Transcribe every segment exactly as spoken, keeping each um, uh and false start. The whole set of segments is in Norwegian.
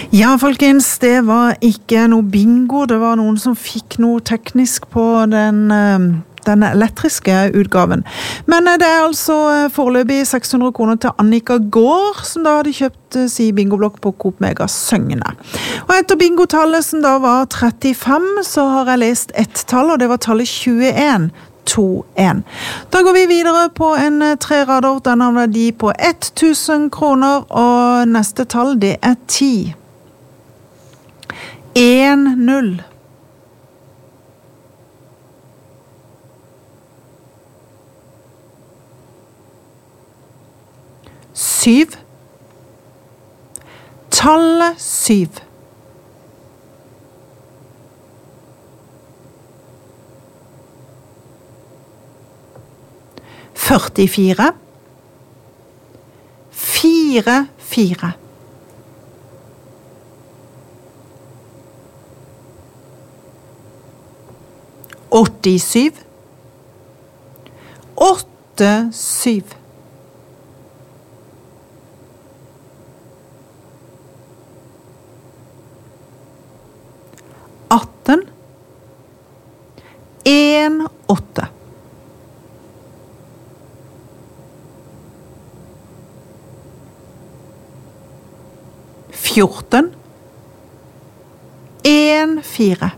Ja, folkens, det var ikke noe bingo, det var noen som fikk noe teknisk på den, den elektriske utgaven. Men det er altså foreløpig seks hundre kroner til Annika Gård, som da hadde kjøpt si bingoblokk på Coop Mega Søgne. Og etter bingotallet som da var trettifem, så har jeg lest ett tall, og det var tallet tjueen. to en. Da går vi videre på en trerader, den har verdi på tusen kroner, og neste tall det er ti. en null. Syv. Tallet syv. førtifire. Fire, fire. åttisyv. Åtte, syv. atten. En, åtte. fjorten. En, fire.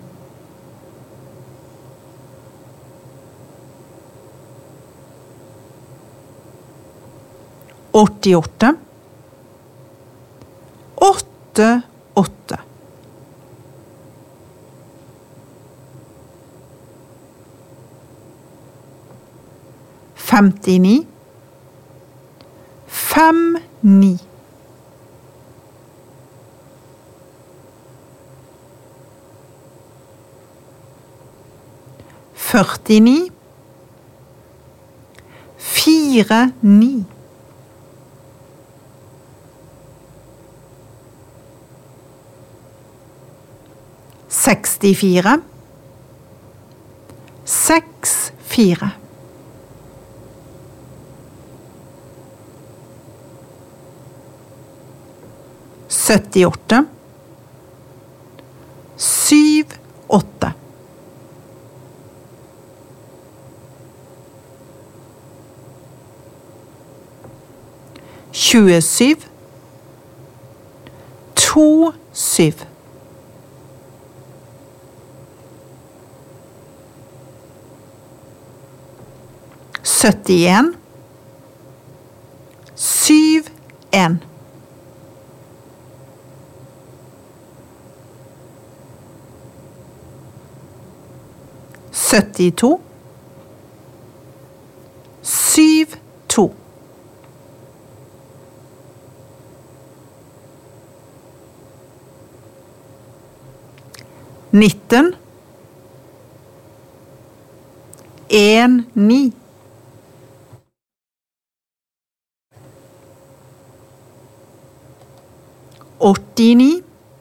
åttiåtte. Åtte, åtte. femtini. Fem, ni. førtini. Fire, ni. sekstifire. Seks, fire. syttiåtte. Syv, åtte. tjuesyv. To, syv. syttien. Syv, en. syttito. Syv, to. nitten. En, ni. åttini.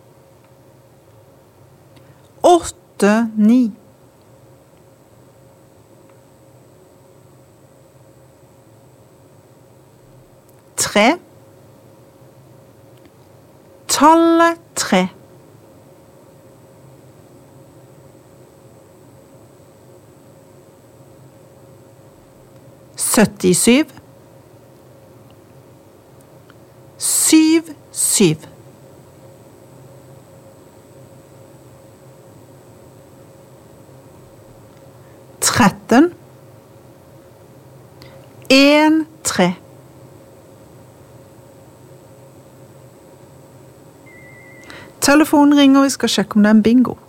Åtte, ni. Tre. Tallet tre. syttisyv. Syv, syv. tretten. En, tre. Telefonen ringer, vi skal sjekke om det er en bingo.